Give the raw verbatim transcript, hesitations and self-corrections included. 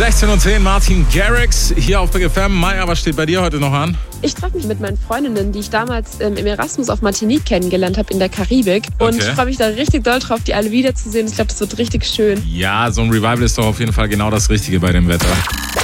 sechzehn und zehn, Martin Garrix hier auf Big F M. Maya, was steht bei dir heute noch an? Ich treffe mich mit meinen Freundinnen, die ich damals ähm, im Erasmus auf Martinique kennengelernt habe in der Karibik. Und Okay. ich freue mich da richtig doll drauf, die alle wiederzusehen. Ich glaube, das wird richtig schön. Ja, so ein Revival ist doch auf jeden Fall genau das Richtige bei dem Wetter.